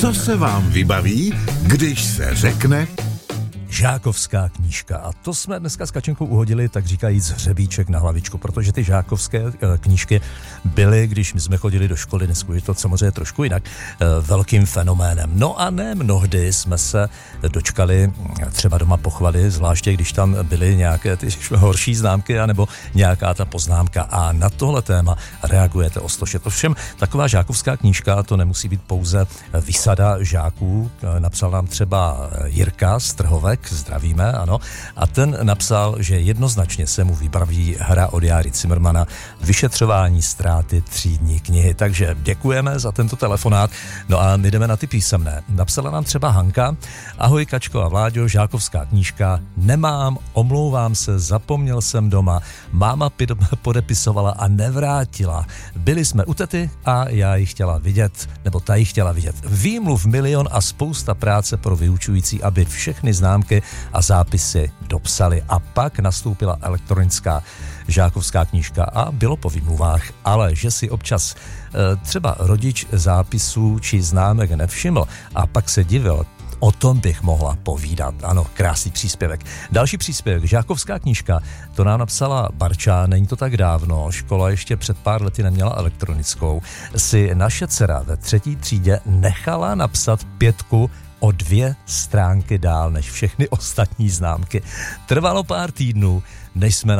Co se vám vybaví, když se řekne Žákovská knížka. A to jsme dneska s Kačenkou uhodili, tak říkajíc, hřebíček na hlavičku, protože ty žákovské knížky byly, když my jsme chodili do školy, dneska je to samozřejmě trošku jinak, velkým fenoménem. No a ne mnohdy jsme se dočkali třeba doma pochvaly, zvláště když tam byly nějaké ty horší známky anebo nějaká ta poznámka. A na tohle téma reagujete o 106. Ovšem, taková žákovská knížka, to nemusí být pouze výsada žáků. Napsal nám třeba Jirka z Trhovek, zdravíme, ano. A ten napsal, že jednoznačně se mu vybaví hra od Járy Cimrmana Vyšetřování ztráty třídní knihy. Takže děkujeme za tento telefonát. No a my jdeme na ty písemné. Napsala nám třeba Hanka. Ahoj Kačko a Vláďo, žákovská knížka. Nemám, omlouvám se, zapomněl jsem doma. Máma podepisovala a nevrátila. Byli jsme u tety a já ji chtěla vidět, nebo ta ji chtěla vidět. Výmluv milion a spousta práce pro vyučující, aby všechny známky a zápisy dopsali. A pak nastoupila elektronická žákovská knížka a bylo po výmluvách, ale že si občas třeba rodič zápisů či známek nevšiml a pak se divil, o tom bych mohla povídat. Ano, krásný příspěvek. Další příspěvek, žákovská knížka, to nám napsala Barča, není to tak dávno, škola ještě před pár lety neměla elektronickou, si naše dcera ve 3. třídě nechala napsat 5 o 2 stránky dál než všechny ostatní známky. Trvalo pár týdnů, než jsme